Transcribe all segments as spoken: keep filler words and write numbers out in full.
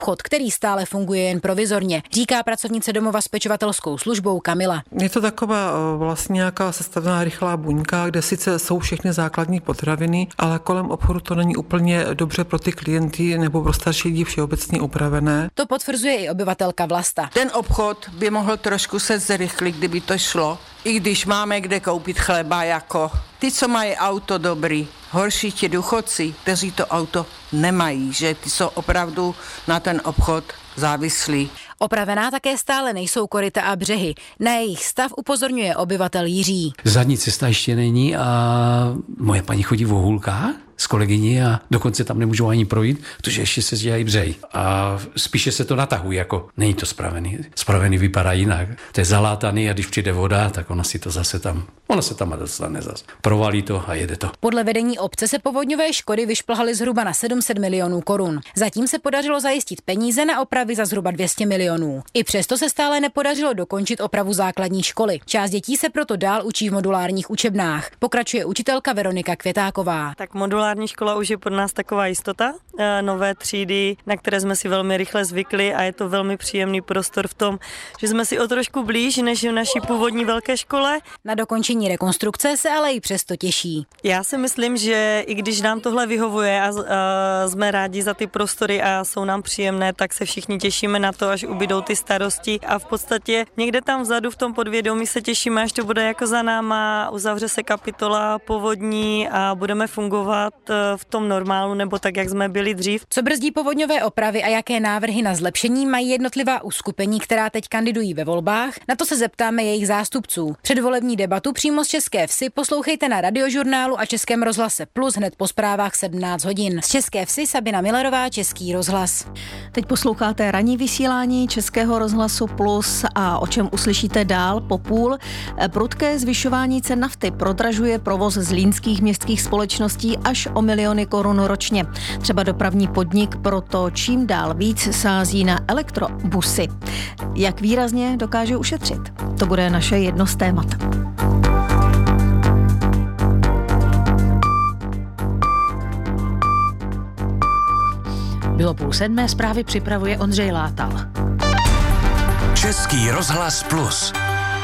Obchod, který stále funguje jen provizorně, říká pracovnice domova s pečovatelskou službou Kamila. Je to taková vlastně nějaká sestavená rychlá buňka, kde sice jsou všechny základní potraviny, ale kolem obchodu to není úplně dobře pro ty klienty nebo pro starší lidi všeobecně upravené. To potvrzuje i obyvatelka Vlasta. Ten obchod by mohl trošku se zrychlit, kdyby to šlo, i když máme kde koupit chleba jako ty, co mají auto dobrý. Horší ti důchodci, kteří to auto nemají, že ty jsou opravdu na ten obchod závislí. Opravená také stále nejsou koryta a břehy. Na jejich stav upozorňuje obyvatel Jiří. Zadní cesta ještě není a moje paní chodí v hůlkách s kolegyní a dokonce tam nemůžou ani projít, protože ještě se dělají břehy. A spíše se to natahuje, jako není to spravený. Spravený vypadá jinak. To je zalátaný a když přijde voda, tak ona si to zase tam, ona se tam dostane zase. Provalí to a jede to. Podle vedení obce se povodňové škody vyšplhaly zhruba na sedm set milionů korun. Zatím se podařilo zajistit peníze na opravy za zhruba dvě stě milionů. I přesto se stále nepodařilo dokončit opravu základní školy. Část dětí se proto dál učí v modulárních učebnách. Pokračuje učitelka Veronika Květáková. Tak modulární škola už je pod nás taková jistota. Nové třídy, na které jsme si velmi rychle zvykli a je to velmi příjemný prostor v tom, že jsme si o trošku blíž než v naší původní velké škole. Na dokončení rekonstrukce se ale i přesto těší. Já si myslím, že i když nám tohle vyhovuje a, a jsme rádi za ty prostory a jsou nám příjemné, tak se všichni těšíme na to, až ubydou ty starosti a v podstatě někde tam vzadu v tom podvědomí se těšíme, až to bude jako za náma, uzavře se kapitola povodní a budeme fungovat v tom normálu nebo tak, jak jsme byli dřív. Co brzdí povodňové opravy a jaké návrhy na zlepšení mají jednotlivá uskupení, která teď kandidují ve volbách? Na to se zeptáme jejich zástupců. Předvolební debatu přímo z České Vsi poslouchejte na Radiožurnálu a Českém rozhlase Plus hned po zprávách sedmnáct hodin. Z České Vsi Sabina Millerová, Český rozhlas. Teď posloucháte ranní vysílání Českého rozhlasu Plus a o čem uslyšíte dál po půl. Prudké zvyšování cen nafty prodražuje provoz zlínských městských společností až o miliony korun ročně. Třeba dopravní podnik proto čím dál víc sází na elektrobusy. Jak výrazně dokáže ušetřit? To bude naše jedno z témat. Bylo půl sedmé, zprávy připravuje Ondřej Látal. Český rozhlas Plus.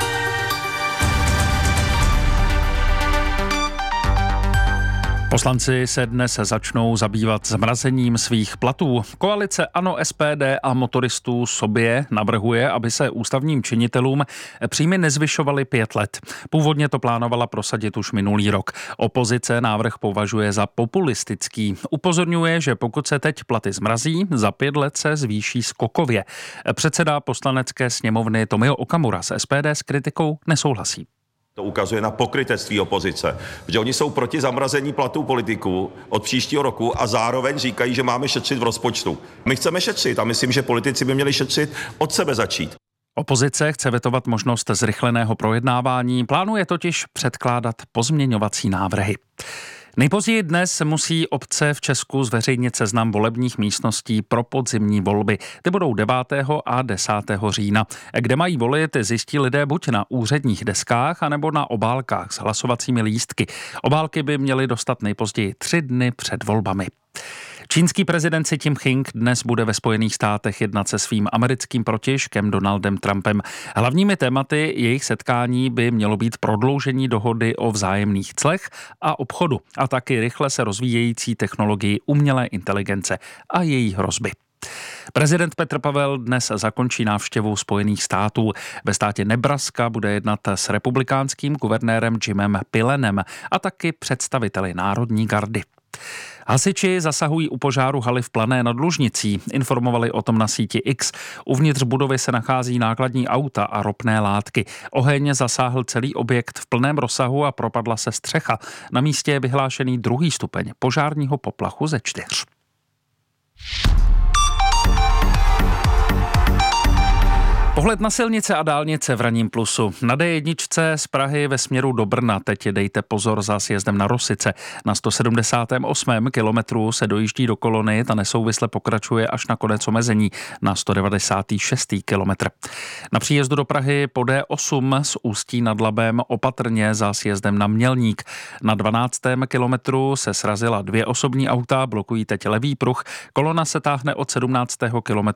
Poslanci se dnes začnou zabývat zmrazením svých platů. Koalice ANO, S P D a motoristů sobě navrhuje, aby se ústavním činitelům příjmy nezvyšovaly pět let. Původně to plánovala prosadit už minulý rok. Opozice návrh považuje za populistický. Upozorňuje, že pokud se teď platy zmrazí, za pět let se zvýší skokově. Předseda poslanecké sněmovny Tomio Okamura z S P D s kritikou nesouhlasí. To ukazuje na pokrytectví opozice, že oni jsou proti zamrazení platů politiků od příštího roku a zároveň říkají, že máme šetřit v rozpočtu. My chceme šetřit a myslím, že politici by měli šetřit od sebe začít. Opozice chce vetovat možnost zrychleného projednávání, plánuje totiž předkládat pozměňovací návrhy. Nejpozději dnes musí obce v Česku zveřejnit seznam volebních místností pro podzimní volby. Ty budou devátého a desátého října. Kde mají volit, zjistí lidé buď na úředních deskách, anebo na obálkách s hlasovacími lístky. Obálky by měly dostat nejpozději tři dny před volbami. Čínský prezident Xi Jinping dnes bude ve Spojených státech jednat se svým americkým protějškem Donaldem Trumpem. Hlavními tématy jejich setkání by mělo být prodloužení dohody o vzájemných clech a obchodu a taky rychle se rozvíjející technologii umělé inteligence a její hrozby. Prezident Petr Pavel dnes zakončí návštěvu Spojených států. Ve státě Nebraska bude jednat s republikánským guvernérem Jimem Pilenem a taky představiteli Národní gardy. Hasiči zasahují u požáru haly v Plané nad Lužnicí. Informovali o tom na síti X. Uvnitř budovy se nachází nákladní auta a ropné látky. Oheň zasáhl celý objekt v plném rozsahu a propadla se střecha. Na místě je vyhlášený druhý stupeň požárního poplachu ze čtyř. Pohled na silnice a dálnice v ranním plusu. Na D jedna z Prahy ve směru do Brna teď dejte pozor za sjezdem na Rosice. Na sto sedmdesátém osmém kilometru se dojíždí do kolony, ta nesouvisle pokračuje až na konec omezení na sto devadesátém šestém kilometr. Na příjezdu do Prahy po D osm z Ústí nad Labem opatrně za sjezdem na Mělník. Na dvanáctém kilometru se srazila dvě osobní auta, blokují teď levý pruh. Kolona se táhne od sedmnáctého kilometru